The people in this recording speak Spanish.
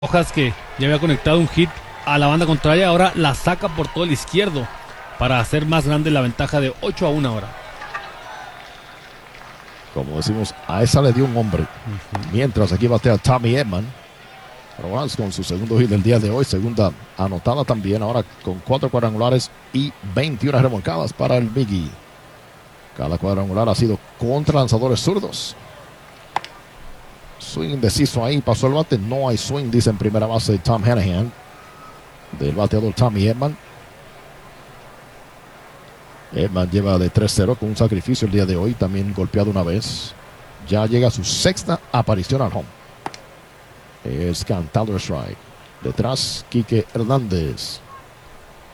Rojas, que ya había conectado un hit a la banda contraria, ahora la saca por todo el izquierdo para hacer más grande la ventaja de 8-1 ahora. Como decimos, a esa le dio un hombre. Mientras aquí batea Tommy Edman. Rojas con su segundo hit del día de hoy, segunda anotada también, ahora con 4 cuadrangulares y 21 remolcadas para el Miggy. Cada cuadrangular ha sido contra lanzadores zurdos. Swing indeciso ahí, pasó el bate, no hay swing, dice en primera base Tom Hanahan, del bateador Tommy Edman. Edman lleva de 3-0 con un sacrificio el día de hoy, también golpeado una vez. Ya llega a su sexta aparición al home. Es cantado strike. Detrás, Quique Hernández.